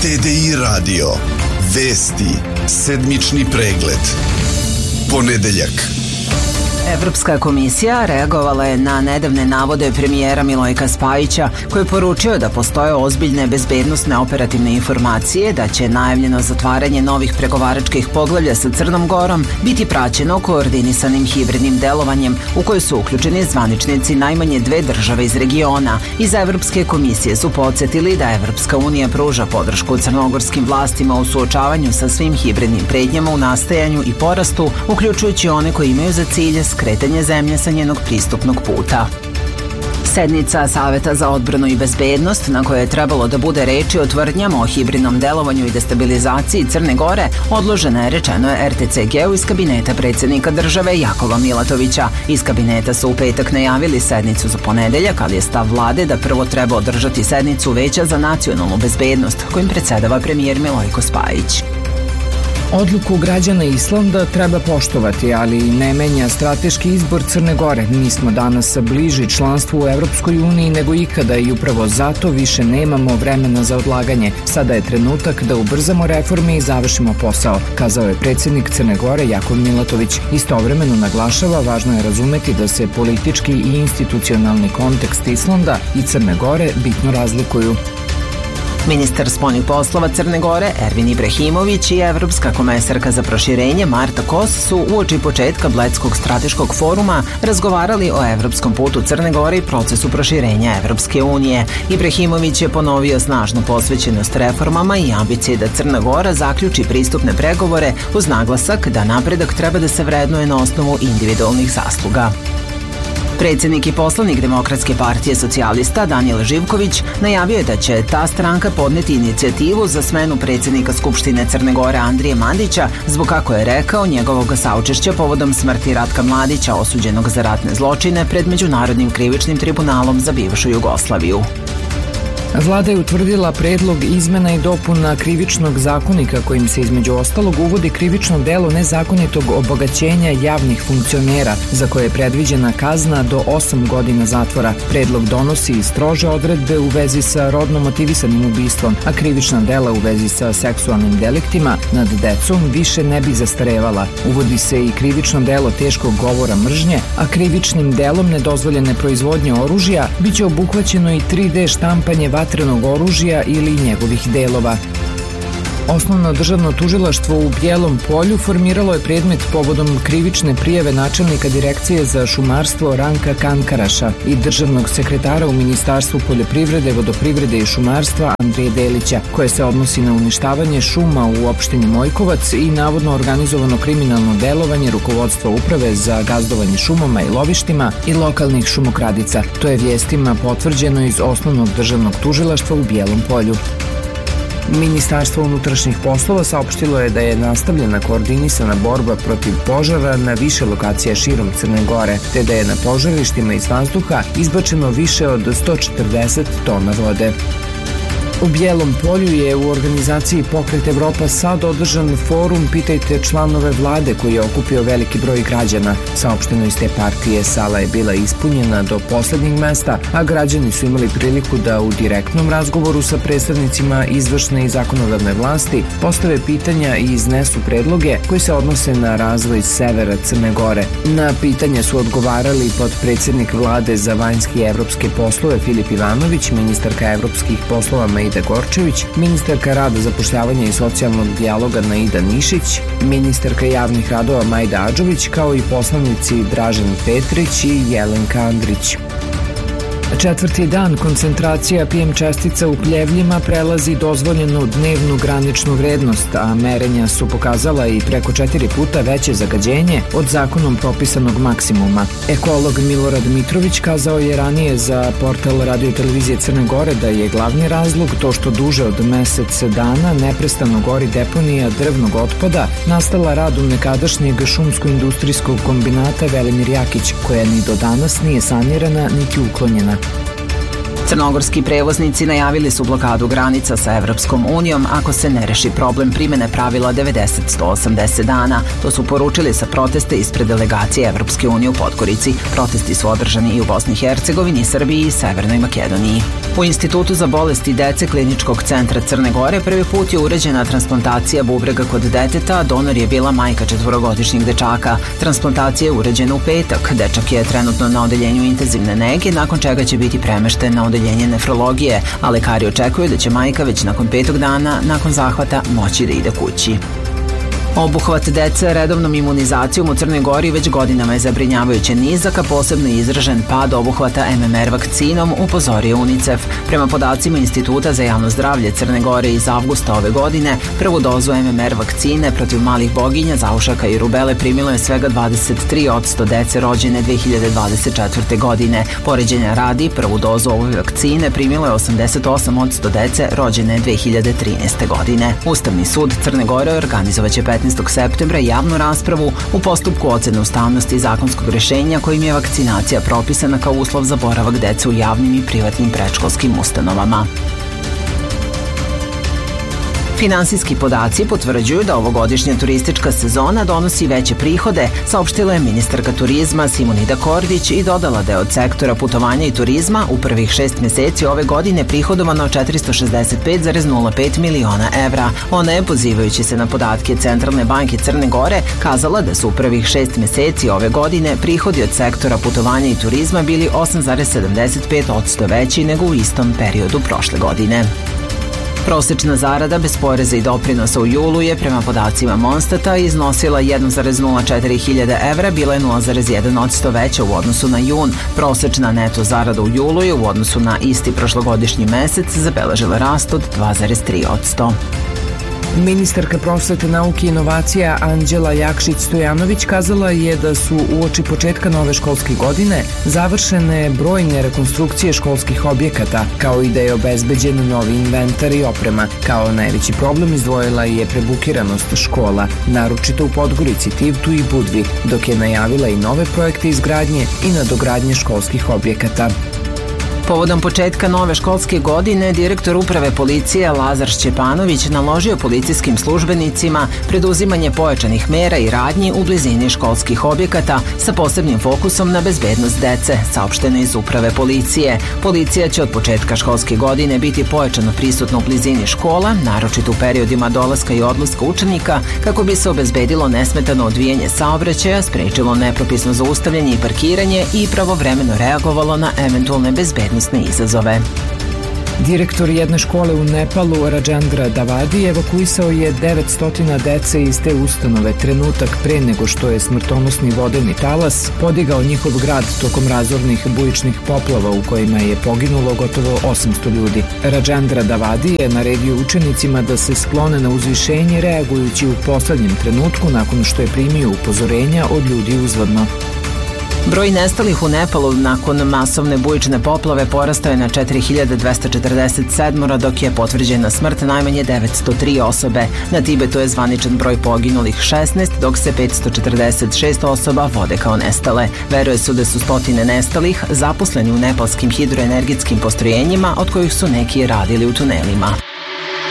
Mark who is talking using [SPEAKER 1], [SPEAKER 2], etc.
[SPEAKER 1] TDI Radio. Vesti. Sedmični pregled. Ponedeljak.
[SPEAKER 2] Evropska komisija reagovala je na nedavne navode premijera Milojka Spajića, koji je poručio da postoje ozbiljne bezbednosne operativne informacije da će najavljeno zatvaranje novih pregovaračkih poglavlja sa Crnom Gorom biti praćeno koordinisanim hibridnim delovanjem u koje su uključeni zvaničnici najmanje dve države iz regiona. Iz Evropske komisije su podsjetili da Evropska unija pruža podršku crnogorskim vlastima u suočavanju sa svim hibridnim pretnjama u nastajanju i porastu, uključujući one koji imaju za cilj skretanje zemlje sa njenog pristupnog puta. Sednica Saveta za odbranu i bezbednost, na kojoj je trebalo da bude reči o tvrdnjama o hibridnom delovanju i destabilizaciji Crne Gore, odložena je, rečeno je RTCG-u iz kabineta predsjednika države Jakova Milatovića. Iz kabineta su u petak najavili sednicu za ponedeljak, ali je stav vlade da prvo treba održati sednicu Veća za nacionalnu bezbednost, kojim predsjedava premijer Milojko Spajić.
[SPEAKER 3] Odluku građana Islanda treba poštovati, ali ne menja strateški izbor Crne Gore. Mi smo danas bliži članstvu u Evropskoj uniji nego ikada i upravo zato više nemamo vremena za odlaganje. Sada je trenutak da ubrzamo reforme i završimo posao, kazao je predsjednik Crne Gore Jakov Milatović. Istovremeno naglašava, važno je razumeti da se politički i institucionalni kontekst Islanda i Crne Gore bitno razlikuju.
[SPEAKER 2] Ministar spoljnih poslova Crne Gore Ervin Ibrahimović i Evropska komesarka za proširenje Marta Kos su uoči početka Bledskog strateškog foruma razgovarali o evropskom putu Crne Gore i procesu proširenja Evropske unije. Ibrahimović je ponovio snažnu posvećenost reformama i ambicije da Crna Gora zaključi pristupne pregovore uz naglasak da napredak treba da se vrednuje na osnovu individualnih zasluga. Predsjednik i poslanik Demokratske partije socijalista Danijel Živković najavio je da će ta stranka podneti inicijativu za smenu predsjednika Skupštine Crne Gore Andrije Mandića zbog, kako je rekao, njegovog saučešća povodom smrti Ratka Mladića, osuđenog za ratne zločine pred Međunarodnim krivičnim tribunalom za bivšu Jugoslaviju.
[SPEAKER 3] Vlada je utvrdila predlog izmena i dopuna krivičnog zakonika kojim se između ostalog uvodi krivično delo nezakonitog obogaćenja javnih funkcionera za koje je predviđena kazna do 8 godina zatvora. Predlog donosi i strože odredbe u vezi sa rodno motivisanim ubistvom, a krivična dela u vezi sa seksualnim deliktima nad decom više ne bi zastarevala. Uvodi se i krivično delo teškog govora mržnje, a krivičnim delom nedozvoljene proizvodnje oružja biće obuhvaćeno i 3D štampanje vatrenog oružja ili njegovih delova. Osnovno državno tužilaštvo u Bijelom Polju formiralo je predmet povodom krivične prijave načelnika Direkcije za šumarstvo Ranka Kankaraša i državnog sekretara u Ministarstvu poljoprivrede, vodoprivrede i šumarstva Andrije Delića, koje se odnosi na uništavanje šuma u opštini Mojkovac i navodno organizovano kriminalno delovanje rukovodstva uprave za gazdovanje šumama i lovištima i lokalnih šumokradica. To je vijestima potvrđeno iz Osnovnog državnog tužilaštva u Bijelom Polju. Ministarstvo unutrašnjih poslova saopštilo je da je nastavljena koordinisana borba protiv požara na više lokacija širom Crne Gore, te da je na požarištima iz vazduha izbačeno više od 140 tona vode. U Bijelom Polju je u organizaciji Pokret Evropa sad održan forum Pitajte članove vlade koji je okupio veliki broj građana. Saopšteno iz te partije, sala je bila ispunjena do poslednjeg mesta, a građani su imali priliku da u direktnom razgovoru sa predstavnicima izvršne i zakonodavne vlasti postave pitanja i iznesu predloge koji se odnose na razvoj severa Crne Gore. Na pitanja su odgovarali potpredsjednik vlade za vanjske i evropske poslove Filip Ivanović, ministarka evropskih poslova Maida Gorčević, ministarka rada, zapošljavanja i socijalnog dijaloga Naida Nišić, ministarka javnih radova Majda Adžović, kao i poslanici Dražen Petrić i Jelenka Andrić. Četvrti dan koncentracija PM čestica u pljevljima prelazi dozvoljenu dnevnu graničnu vrednost, a merenja su pokazala i preko 4 puta veće zagađenje od zakonom propisanog maksimuma. Ekolog Milorad Mitrović kazao je ranije za portal Radio televizije Crne Gore da je glavni razlog to što duže od mesec dana neprestano gori deponija drvnog otpada nastala radom nekadašnjeg šumsko-industrijskog kombinata Velimir Jakić, koja ni do danas nije sanirana niti uklonjena.
[SPEAKER 2] Crnogorski prevoznici najavili su blokadu granica sa Evropskom unijom ako se ne reši problem primene pravila 90-180 dana. To su poručili sa protesta ispred delegacije Evropske unije u Podgorici. Protesti su održani i u Bosni i Hercegovini, Srbiji i Severnoj Makedoniji. U Institutu za bolesti dece Kliničkog centra Crne Gore prvi put je uređena transplantacija bubrega kod deteta, donor je bila majka 4-godišnjeg dečaka. Transplantacija je uređena u petak. Dečak je trenutno na odeljenju intenzivne nege, nakon čega će biti premešten na odeljenje nefrologije, a lekari očekuju da će majka već nakon 5. dana nakon zahvata moći da ide kući. Obuhvat dece redovnom imunizacijom u Crnoj Gori već godinama je zabrinjavajuće nizak, a posebno izražen pad obuhvata MMR vakcinom, upozorio UNICEF. Prema podacima Instituta za javno zdravlje Crne Gore iz avgusta ove godine, prvu dozu MMR vakcine protiv malih boginja, zaušaka i rubele primilo je svega 23% dece rođene 2024. godine. Poređenja radi, prvu dozu ove vakcine primilo je 88% dece rođene 2013. godine. Ustavni sud Crne Gore organizovaće 15. septembra javnu raspravu u postupku ocene ustavnosti zakonskog rešenja kojim je vakcinacija propisana kao uslov za boravak dece u javnim i privatnim predškolskim ustanovama. Finansijski podaci potvrđuju da ovogodišnja turistička sezona donosi veće prihode, saopštila je ministarka turizma Simonida Kordić i dodala da je od sektora putovanja i turizma u prvih 6 meseci ove godine prihodovano 465,05 miliona evra. Ona je, pozivajući se na podatke Centralne banke Crne Gore, kazala da su u prvih 6 meseci ove godine prihodi od sektora putovanja i turizma bili 8,75% veći nego u istom periodu prošle godine. Prosečna zarada bez poreza i doprinosa u julu je, prema podacima Monstata, iznosila 1,04 hiljade evra, bila je 0,1% veća u odnosu na jun. Prosečna neto zarada u julu je u odnosu na isti prošlogodišnji mesec zabeležila rast od 2,3%.
[SPEAKER 3] Ministarka prosvete, nauke i inovacija Anđela Jakšić-Stojanović kazala je da su uoči početka nove školske godine završene brojne rekonstrukcije školskih objekata, kao i da je obezbeđen novi inventar i oprema. Kao najveći problem izdvojila je prebukiranost škola, naročito u Podgorici, Tivtu i Budvi, dok je najavila i nove projekte izgradnje i nadogradnje školskih objekata.
[SPEAKER 2] Povodom početka nove školske godine, direktor uprave policije Lazar Šćepanović naložio policijskim službenicima preduzimanje pojačanih mera i radnji u blizini školskih objekata sa posebnim fokusom na bezbednost dece, saopšteno iz uprave policije. Policija će od početka školske godine biti pojačano prisutna u blizini škola, naročito u periodima dolaska i odlaska učenika, kako bi se obezbedilo nesmetano odvijanje saobraćaja, sprečilo nepropisno zaustavljanje i parkiranje i pravovremeno reagovalo na eventualne bezbednosti izazove.
[SPEAKER 3] Direktor jedne škole u Nepalu, Rajendra Davadi, evakuisao je 900 dece iz te ustanove trenutak pre nego što je smrtonosni vodeni talas podigao njihov grad tokom razornih bujičnih poplava u kojima je poginulo gotovo 800 ljudi. Rajendra Davadi je naredio učenicima da se sklone na uzvišenje reagujući u poslednjem trenutku nakon što je primio upozorenja od ljudi uzvodno.
[SPEAKER 2] Broj nestalih u Nepalu nakon masovne bujične poplave porastao je na 4247, dok je potvrđena smrt najmanje 903 osobe. Na Tibetu je zvaničan broj poginulih 16, dok se 546 osoba vode kao nestale. Veruje se da su stotine nestalih zaposleni u nepalskim hidroenergetskim postrojenjima, od kojih su neki radili u tunelima.